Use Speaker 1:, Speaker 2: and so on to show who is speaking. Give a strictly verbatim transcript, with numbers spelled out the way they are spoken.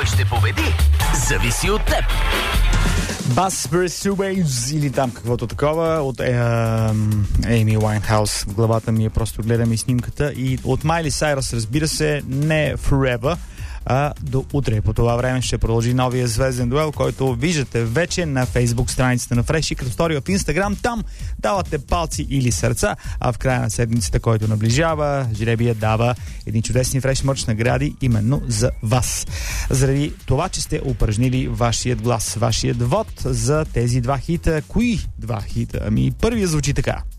Speaker 1: ще победи, зависи от теб.
Speaker 2: Bass Pursuits или там каквото такова от Ейми Уайнхаус. В главата ми е, просто гледам и снимката. И от Майли Сайрус, разбира се, не Forever, а до утре. По това време ще продължи новия звезден дуел, който виждате вече на Фейсбук страницата на Фреш и като стори в Инстаграм. Там давате палци или сърца, а в края на седмицата, който наближава, жребия дава едни чудесни Фреш мърч награди именно за вас. Заради това, че сте упражнили вашият глас, вашият вод за тези два хита. Кои два хита? Ами първият звучи така.